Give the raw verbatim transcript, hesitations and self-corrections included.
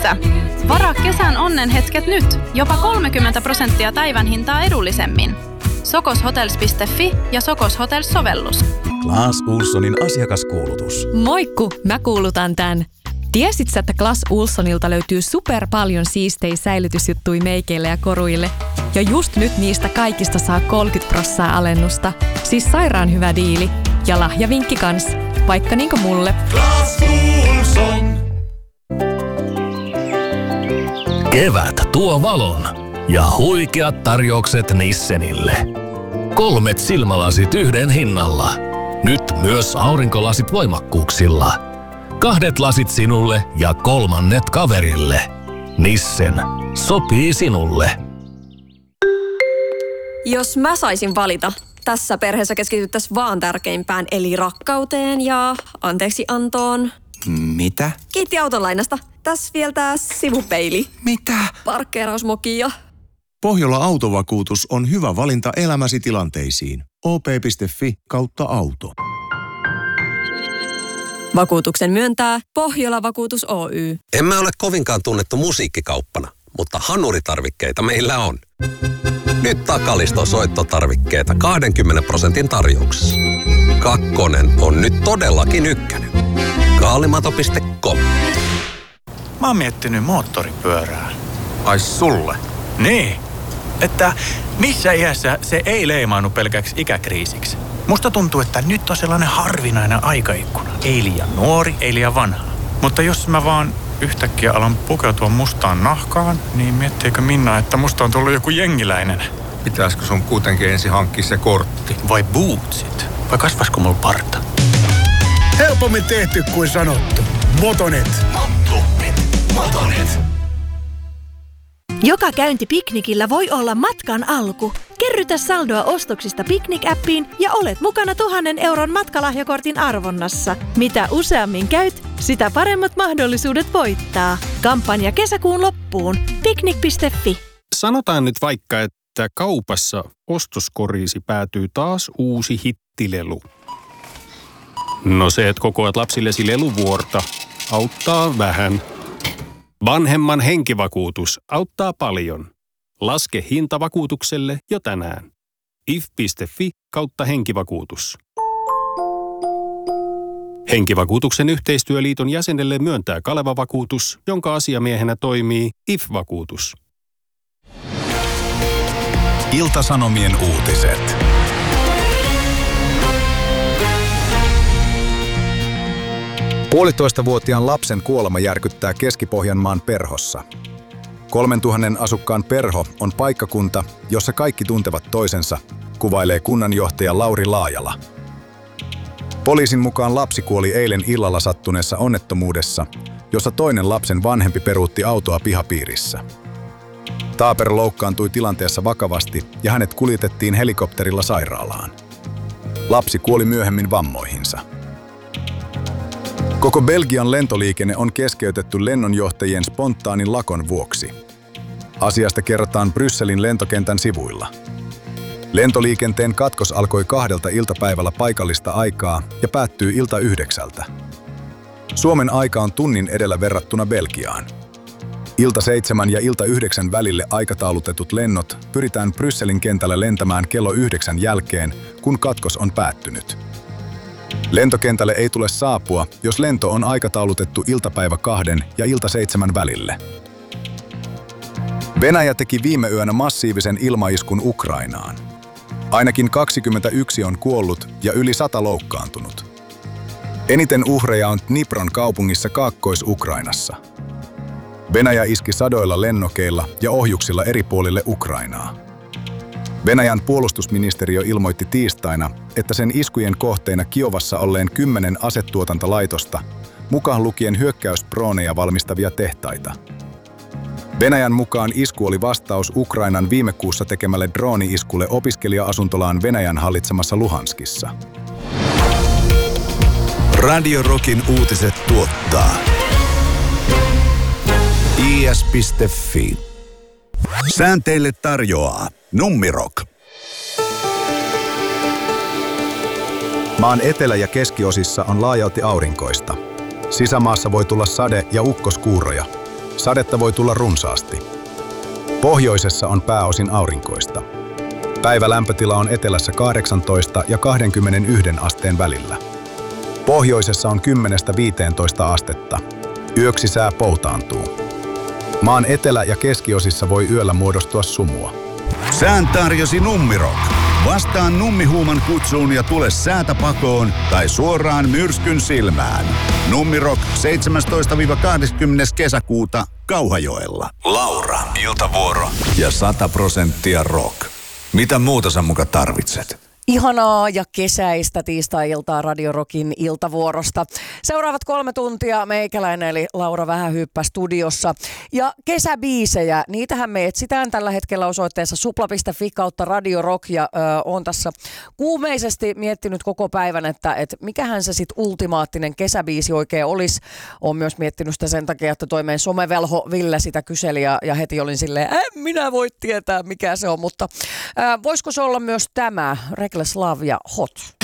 Mitä? Varaa kesän onnenhetket nyt. Jopa kolmekymmentä prosenttia päivän hintaa edullisemmin. Sokoshotels piste fi ja Sokos Hotels-sovellus. Clas Ohlsonin asiakaskuulutus. Moikku, mä kuulutan tän. Tiesit sä, että Clas Ohlsonilta löytyy super paljon siistejä säilytysjuttui meikeille ja koruille? Ja just nyt niistä kaikista saa kolmekymmentä prosenttia alennusta. Siis sairaan hyvä diili. Ja lahjavinkki kans. Vaikka niinku mulle. Clas Ohlson. Kevät tuo valon ja huikeat tarjoukset Nissenille. Kolmet silmälasit yhden hinnalla. Nyt myös aurinkolasit voimakkuuksilla. Kahdet lasit sinulle ja kolmannet kaverille. Nissen. Sopii sinulle. Jos mä saisin valita, tässä perheessä keskityttäisiin vaan tärkeimpään, eli rakkauteen ja anteeksi antoon. Mitä? Kiitti autolainasta. Tässä vielä tää sivupeili. Mitä? Parkkeerausmokia. Pohjola Autovakuutus on hyvä valinta elämäsi tilanteisiin. o p piste fi kautta auto. Vakuutuksen myöntää Pohjola Vakuutus Oy. Emme ole kovinkaan tunnettu musiikkikauppana, mutta hanuritarvikkeita meillä on. Nyt takaliston soittotarvikkeita kaksikymmentä prosentin tarjouksessa. Kakkonen on nyt todellakin ykkönen. Kaalimato piste com. Mä oon miettinyt moottoripyörää. Ai sulle? Niin, että missä iässä se ei leimaannu pelkäksi ikäkriisiksi. Musta tuntuu, että nyt on sellainen harvinainen aikaikkuna. Ei liian nuori, ei liian vanha. Mutta jos mä vaan yhtäkkiä alan pukeutua mustaan nahkaan, niin miettiikö Minna, että musta on tullut joku jengiläinen? Pitäisikö sun kuitenkin ensin hankkia se kortti? Vai bootsit? Vai kasvaisiko mulla parta? Helpommin tehty kuin sanottu. Motonet. Motonet. Motonet. Joka käynti piknikillä voi olla matkan alku. Kerrytä saldoa ostoksista Piknik-appiin ja olet mukana tuhannen euron matkalahjakortin arvonnassa. Mitä useammin käyt, sitä paremmat mahdollisuudet voittaa. Kampanja kesäkuun loppuun. Piknik piste fi. Sanotaan nyt vaikka, että kaupassa ostoskoriisi päätyy taas uusi hittilelu. No se, että kokoat lapsillesi leluvuorta, auttaa vähän. Vanhemman henkivakuutus auttaa paljon. Laske hinta vakuutukselle jo tänään. if piste fi kautta henkivakuutus. Henkivakuutuksen yhteistyöliiton jäsenelle myöntää Kaleva-vakuutus, jonka asiamiehenä toimii I F-vakuutus. Ilta-Sanomien uutiset. Puolitoistavuotiaan lapsen kuolema järkyttää Keski-Pohjanmaan Perhossa. Kolmentuhannen asukkaan Perho on paikkakunta, jossa kaikki tuntevat toisensa, kuvailee kunnanjohtaja Lauri Laajala. Poliisin mukaan lapsi kuoli eilen illalla sattuneessa onnettomuudessa, jossa toinen lapsen vanhempi peruutti autoa pihapiirissä. Taaper loukkaantui tilanteessa vakavasti ja hänet kuljetettiin helikopterilla sairaalaan. Lapsi kuoli myöhemmin vammoihinsa. Koko Belgian lentoliikenne on keskeytetty lennonjohtajien spontaanin lakon vuoksi. Asiasta kerrotaan Brysselin lentokentän sivuilla. Lentoliikenteen katkos alkoi kahdelta iltapäivällä paikallista aikaa ja päättyy ilta yhdeksältä. Suomen aika on tunnin edellä verrattuna Belgiaan. Ilta seitsemän ja ilta yhdeksän välille aikataulutetut lennot pyritään Brysselin kentällä lentämään kello yhdeksän jälkeen, kun katkos on päättynyt. Lentokentälle ei tule saapua, jos lento on aikataulutettu iltapäivä kahden ja ilta seitsemän välille. Venäjä teki viime yönä massiivisen ilmaiskun Ukrainaan. Ainakin kaksikymmentäyksi on kuollut ja yli sata loukkaantunut. Eniten uhreja on Dnipron kaupungissa Kaakkois-Ukrainassa. Venäjä iski sadoilla lennokeilla ja ohjuksilla eri puolille Ukrainaa. Venäjän puolustusministeriö ilmoitti tiistaina, että sen iskujen kohteena Kiovassa olleen kymmenen asetuotantolaitosta, mukaan lukien hyökkäysdroneja valmistavia tehtaita. Venäjän mukaan isku oli vastaus Ukrainan viime kuussa tekemälle drooni-iskulle opiskelija-asuntolaan Venäjän hallitsemassa Luhanskissa. Radio Rockin uutiset tuottaa i s piste fi. Säänteille tarjoaa Nummirock. Maan etelä- ja keskiosissa on laajalti aurinkoista. Sisämaassa voi tulla sade- ja ukkoskuuroja. Sadetta voi tulla runsaasti. Pohjoisessa on pääosin aurinkoista. Päivä lämpötila on etelässä kahdeksantoista ja kaksikymmentäyksi asteen välillä. Pohjoisessa on kymmenestä viiteentoista astetta. Yöksi sää poutaantuu. Maan etelä- ja keskiosissa voi yöllä muodostua sumua. Sään tarjosi Nummirok. Vastaan nummihuuman kutsuun ja tule säätä pakoon tai suoraan myrskyn silmään. Nummirok seitsemästoista kahdeskymmenes kesäkuuta Kauhajoella. Laura, iltavuoro ja sata prosenttia rock. Mitä muuta sä muka tarvitset? Ihanaa ja kesäistä tiistai-iltaa Radio Rockin iltavuorosta. Seuraavat kolme tuntia meikäläinen eli Laura Vähähyyppä studiossa. Ja kesäbiisejä, niitähän me etsitään tällä hetkellä osoitteessa supla piste fi kautta Radio Rock. Ja ö, oon tässä kuumeisesti miettinyt koko päivän, että et mikähän se sit ultimaattinen kesäbiisi oikein olisi. Oon myös miettinyt sitä sen takia, että toi meidän somevelho Ville sitä kyseli ja, ja heti olin silleen, en minä voi tietää mikä se on. Mutta ö, voisiko se olla myös tämä Reckless Love ja Hot?